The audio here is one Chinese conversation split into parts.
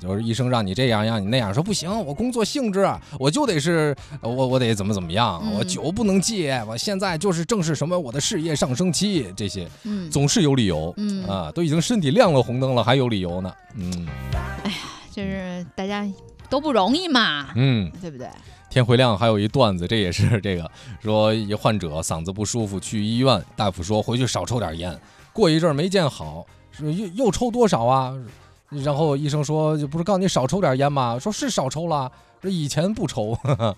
就是医生让你这样让你那样，说不行，我工作性质我就得是我得怎么样，我酒不能戒，我现在就是正是什么我的事业上升期，这些总是有理由都已经身体亮了红灯了还有理由呢。 哎呀，就是大家都不容易嘛，对不对？ 天回亮还有一段子，这也是这个说一患者嗓子不舒服去医院，大夫说回去少抽点烟，过一阵没见好，说又抽多少啊？然后医生说不是告诉你少抽点烟吗？说是少抽了，说以前不抽。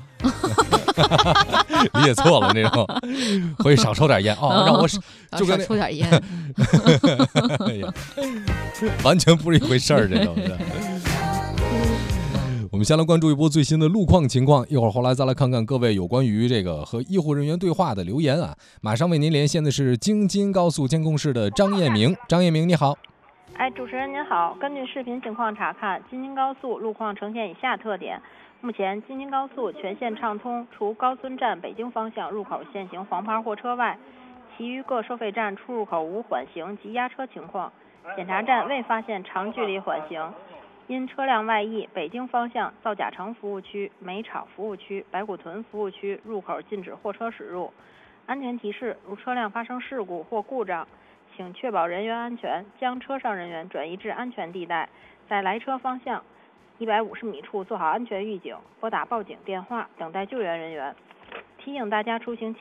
理解错了那种，回去少抽点烟让我就跟少抽点烟。 完全不是一回事儿，这种是。我们先来关注一波最新的路况情况，一会儿后来再来看看各位有关于这个和医护人员对话的留言啊。马上为您连线的是京津高速监控室的张彦明，张彦明你好。 主持人您好，根据视频情况查看，京津高速路况呈现以下特点。目前京津高速全线畅通，除高孙站北京方向入口限行黄牌货车外，其余各收费站出入口无缓行及压车情况。检查站未发现长距离缓行。因车辆外溢，北京方向造甲城服务区、煤厂服务区、白骨屯服务区入口禁止货车驶入。安全提示：如车辆发生事故或故障，请确保人员安全，将车上人员转移至安全地带，在来车方向150米处做好安全预警，拨打报警电话，等待救援人员。提醒大家出行